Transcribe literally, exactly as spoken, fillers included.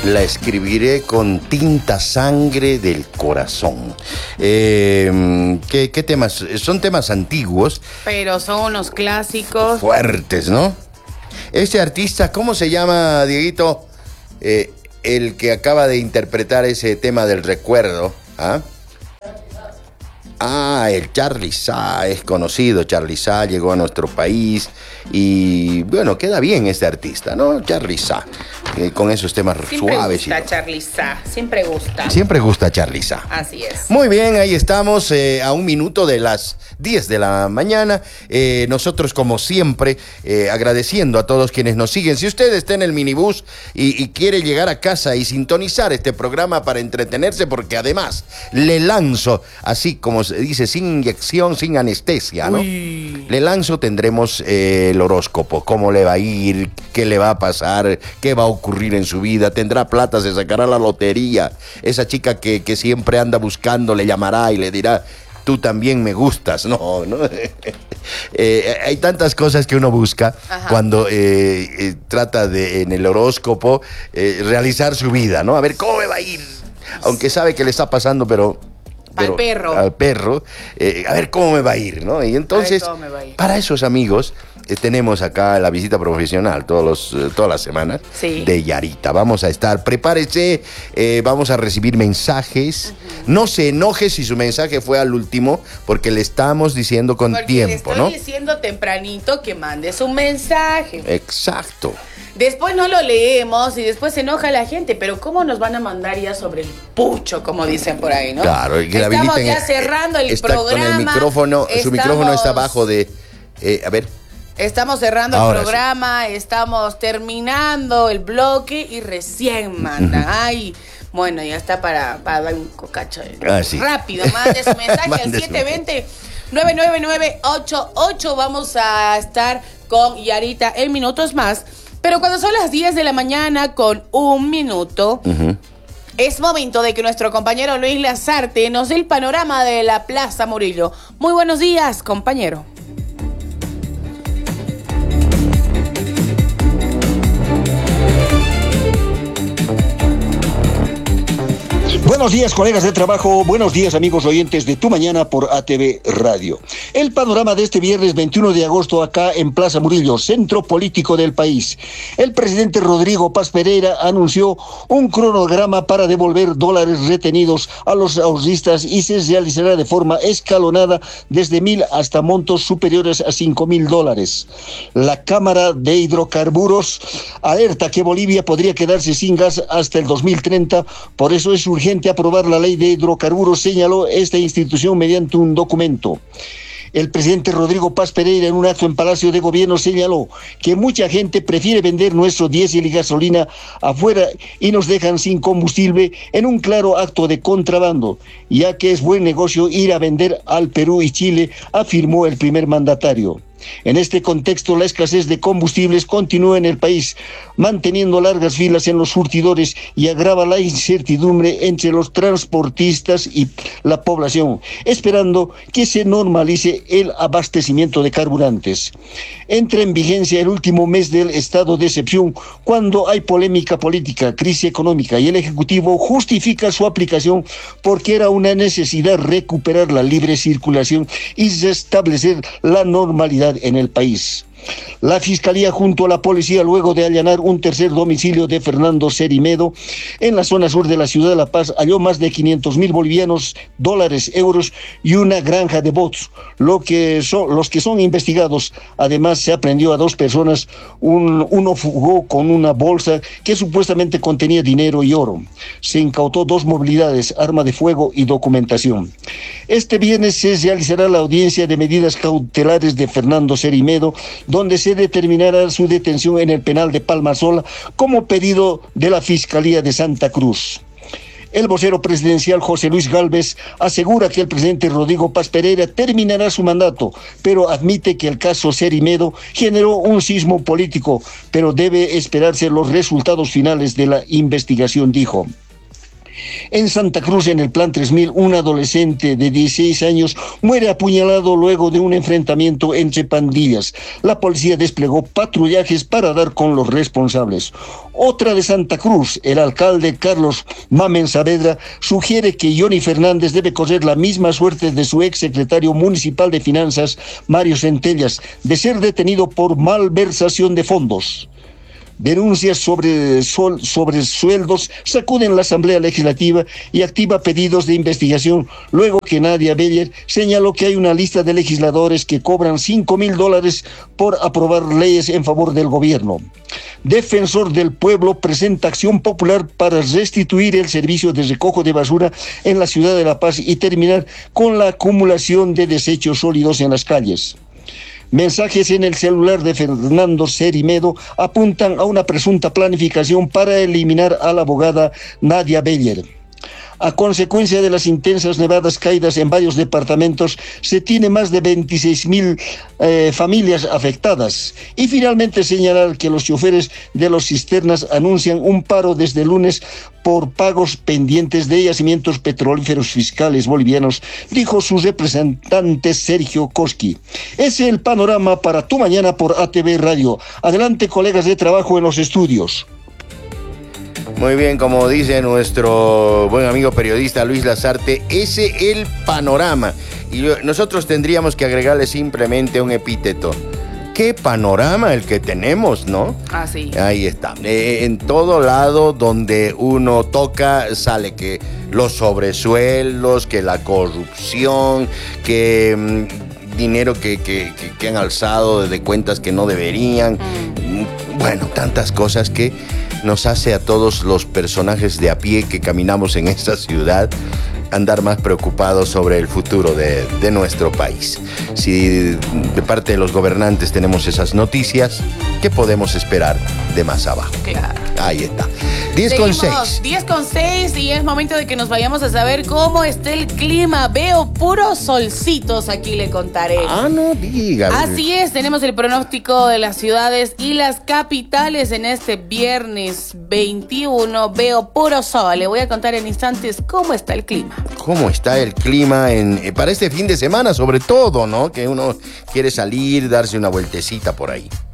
la escribiré con tinta sangre del corazón. Eh, ¿qué, ¿Qué temas? Son temas antiguos. Pero son unos clásicos. Fuertes, ¿no? Este artista, ¿cómo se llama, Dieguito? Eh, el que acaba de interpretar ese tema del recuerdo. ¿Ah? Ah, el Charly Sa, es conocido. Charly Sa llegó a nuestro país y, bueno, queda bien este artista, ¿no? Charly Sa, eh, con esos temas siempre suaves. Siempre gusta Charly Sa, siempre gusta. Siempre gusta Charly Sa. Así es. Muy bien, ahí estamos eh, a un minuto de las diez de la mañana. Eh, nosotros, como siempre, eh, agradeciendo a todos quienes nos siguen. Si usted está en el minibús y, y quiere llegar a casa y sintonizar este programa para entretenerse, porque además le lanzo, así como se dice, sin inyección, sin anestesia, ¿no? Uy. Le lanzo, tendremos eh, el horóscopo, cómo le va a ir, qué le va a pasar, qué va a ocurrir en su vida, tendrá plata, se sacará la lotería. Esa chica que, que siempre anda buscando le llamará y le dirá: tú también me gustas. No, no. eh, hay tantas cosas que uno busca. Ajá. Cuando eh, eh, trata de, en el horóscopo, eh, realizar su vida, ¿no? A ver cómo me va a ir. Aunque sabe que le está pasando, pero... Pero, al perro. Al perro, eh, a ver cómo me va a ir, ¿no? Y entonces, para esos amigos, eh, tenemos acá la visita profesional todos los, eh, todas las semanas, sí, de Yarita. Vamos a estar, prepárese, eh, vamos a recibir mensajes. Uh-huh. No se enoje si su mensaje fue al último, porque le estamos diciendo con porque tiempo, le estoy ¿no? diciendo tempranito que mandes un mensaje. Exacto. Después no lo leemos y después se enoja la gente, pero ¿cómo nos van a mandar ya sobre el pucho, como dicen por ahí, no? Claro, y que estamos la ya cerrando el está programa. Con el micrófono, estamos, su micrófono está abajo de, eh, a ver. Estamos cerrando Ahora el programa, sí, estamos terminando el bloque y recién mandan. Uh-huh. Ay, bueno, ya está para, para dar un cocacho. Ah, sí. Rápido, mande su mensaje al siete dos cero, nueve nueve nueve, ocho ocho. Vamos a estar con Yarita en minutos más. Pero cuando son las diez de la mañana con un minuto, uh-huh, es momento de que nuestro compañero Luis Lazarte nos dé el panorama de la Plaza Murillo. Muy buenos días, compañero. Buenos días, colegas de trabajo, buenos días, amigos oyentes de Tu Mañana por A T V Radio. El panorama de este viernes veintiuno de agosto acá en Plaza Murillo, centro político del país. El presidente Rodrigo Paz Pereira anunció un cronograma para devolver dólares retenidos a los ahorristas y se realizará de forma escalonada desde mil hasta montos superiores a cinco mil dólares. La Cámara de Hidrocarburos alerta que Bolivia podría quedarse sin gas hasta el dos mil treinta, por eso es urgente aprobar la ley de hidrocarburos, señaló esta institución mediante un documento. El presidente Rodrigo Paz Pereira, en un acto en Palacio de Gobierno, señaló que mucha gente prefiere vender nuestro diésel y gasolina afuera y nos dejan sin combustible en un claro acto de contrabando, ya que es buen negocio ir a vender al Perú y Chile, afirmó el primer mandatario. En este contexto, la escasez de combustibles continúa en el país, manteniendo largas filas en los surtidores y agrava la incertidumbre entre los transportistas y la población, esperando que se normalice el abastecimiento de carburantes. Entra en vigencia el último mes del estado de excepción, cuando hay polémica política, crisis económica, y el Ejecutivo justifica su aplicación porque era una necesidad recuperar la libre circulación y restablecer la normalidad en el país. La Fiscalía junto a la policía, luego de allanar un tercer domicilio de Fernando Cerimedo en la zona sur de la ciudad de La Paz, halló más de quinientos mil bolivianos, dólares, euros y una granja de bots. Lo que son, los que son investigados, además se aprendió a dos personas, un, uno fugó con una bolsa que supuestamente contenía dinero y oro. Se incautó dos movilidades, arma de fuego y documentación. Este viernes se realizará la audiencia de medidas cautelares de Fernando Cerimedo, donde se determinará su detención en el penal de Palmasola como pedido de la Fiscalía de Santa Cruz. El vocero presidencial José Luis Gálvez asegura que el presidente Rodrigo Paz Pereira terminará su mandato, pero admite que el caso Cerimedo generó un sismo político, pero debe esperarse los resultados finales de la investigación, dijo. En Santa Cruz, en el Plan tres mil, un adolescente de dieciséis años muere apuñalado luego de un enfrentamiento entre pandillas. La policía desplegó patrullajes para dar con los responsables. Otra de Santa Cruz, el alcalde Carlos Mamen Saavedra sugiere que Johnny Fernández debe correr la misma suerte de su exsecretario municipal de Finanzas, Mario Centellas, de ser detenido por malversación de fondos. Denuncias sobre, sol, sobre sueldos sacuden la Asamblea Legislativa y activa pedidos de investigación, luego que Nadia Beller señaló que hay una lista de legisladores que cobran cinco mil dólares por aprobar leyes en favor del gobierno. Defensor del Pueblo presenta acción popular para restituir el servicio de recojo de basura en la ciudad de La Paz y terminar con la acumulación de desechos sólidos en las calles. Mensajes en el celular de Fernando Cerimedo apuntan a una presunta planificación para eliminar a la abogada Nadia Beller. A consecuencia de las intensas nevadas caídas en varios departamentos, se tiene más de veintiséis mil eh, familias afectadas. Y finalmente señalar que los choferes de los cisternas anuncian un paro desde el lunes por pagos pendientes de yacimientos petrolíferos fiscales bolivianos, dijo su representante Sergio Koski. Ese es el panorama para tu mañana por A T V Radio. Adelante, colegas de trabajo en los estudios. Muy bien, como dice nuestro buen amigo periodista Luis Lazarte, ese es el panorama. Y nosotros tendríamos que agregarle simplemente un epíteto. ¿Qué panorama el que tenemos, no? Ah, sí. Ahí está. Eh, en todo lado donde uno toca sale que los sobresueldos, que la corrupción, que mmm, dinero que, que, que, que han alzado de cuentas que no deberían. Mm. Bueno, tantas cosas que nos hace a todos los personajes de a pie que caminamos en esta ciudad andar más preocupados sobre el futuro de, de nuestro país. Si de parte de los gobernantes tenemos esas noticias, ¿qué podemos esperar de más abajo? Claro. Ahí está. diez con seis. diez con seis y es momento de que nos vayamos a saber cómo está el clima. Veo puros solcitos, aquí le contaré. Ah, no diga. Así es, tenemos el pronóstico de las ciudades y las capitales en este viernes veintiuno. Veo puro sol. Le voy a contar en instantes cómo está el clima. ¿Cómo está el clima en, para este fin de semana, sobre todo, ¿no? Que uno quiere salir, darse una vueltecita por ahí.